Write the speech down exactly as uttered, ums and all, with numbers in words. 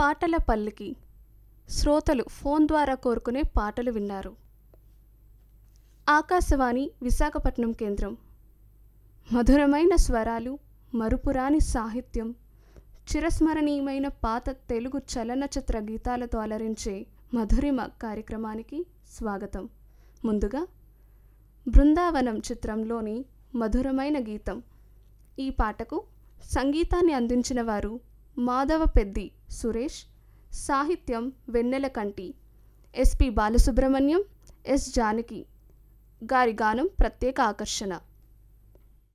పాటల పల్లకి శ్రోతలు ఫోన్ ద్వారా కోరుకునే పాటలు విన్నారు. ఆకాశవాణి విశాఖపట్నం కేంద్రం. మధురమైన స్వరాలు, మరుపురాని సాహిత్యం, చిరస్మరణీయమైన పాత తెలుగు చలనచిత్ర గీతాలతో అలరించే మధురిమ కార్యక్రమానికి స్వాగతం. ముందుగా బృందావనం చిత్రంలోని మధురమైన గీతం. ఈ పాటకు సంగీతాన్ని అందించిన వారు మాధవ పెద్ది సురేష్, సాహిత్యం వెన్నెలకంటి, ఎస్పి బాలసుబ్రహ్మణ్యం, ఎస్ జానకి గారి గానం ప్రత్యేక ఆకర్షణ.